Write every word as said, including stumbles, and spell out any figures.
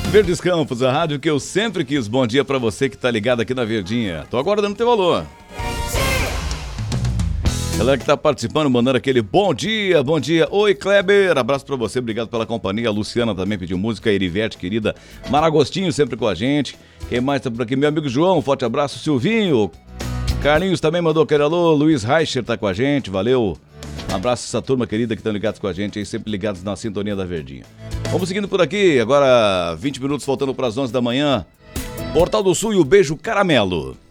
Verdes Campos, a rádio que eu sempre quis. Bom dia pra você que tá ligado aqui na Verdinha. Tô aguardando teu valor. Ela que tá participando, mandando aquele bom dia, bom dia. Oi, Kleber, abraço pra você, obrigado pela companhia. A Luciana também pediu música, a Erivete, querida. Maragostinho sempre com a gente. Quem mais tá por aqui? Meu amigo João, forte abraço. Silvinho, Carlinhos também mandou aquele alô. Luiz Reicher tá com a gente, valeu. Um abraço a essa turma querida que estão ligados com a gente aí, sempre ligados na sintonia da Verdinha. Vamos seguindo por aqui, agora vinte minutos faltando para as onze da manhã. Portal do Sul e o Beijo Caramelo.